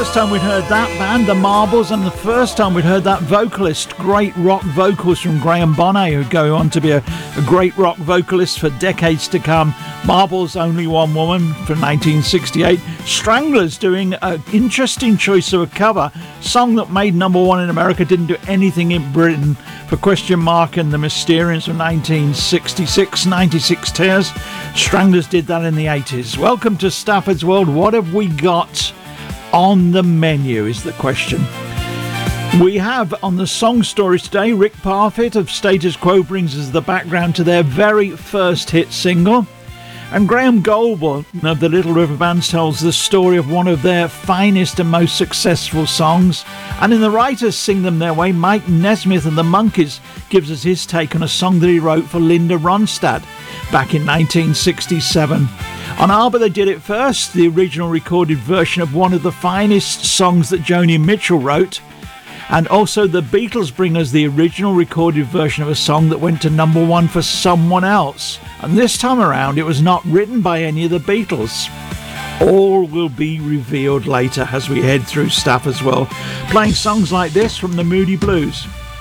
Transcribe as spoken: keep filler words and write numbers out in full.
first time we'd heard that band, the Marbles, and the first time we'd heard that vocalist, great rock vocals from Graham Bonnet, who'd go on to be a, a great rock vocalist for decades to come. Marbles, Only One Woman from nineteen sixty-eight. Stranglers doing an interesting choice of a cover, song that made number one in America, didn't do anything in Britain, for Question Mark and the Mysterians from nineteen sixty-six, ninety-six Tears. Stranglers did that in the eighties. Welcome to Stafford's World. What have we got on the menu is the question. We have on the song stories today, Rick Parfitt of Status Quo brings us the background to their very first hit single, and Graham Goldwyn of the Little River Bands tells the story of one of their finest and most successful songs, and in the Writers Sing Them Their Way, Mike Nesmith and the Monkees gives us his take on a song that he wrote for Linda Ronstadt back in nineteen sixty-seven. On ABBA they did it first, the original recorded version of one of the finest songs that Joni Mitchell wrote, and also the Beatles bring us the original recorded version of a song that went to number one for someone else, and this time around it was not written by any of the Beatles. All will be revealed later as we head through Stafford's World, playing songs like this from the Moody Blues.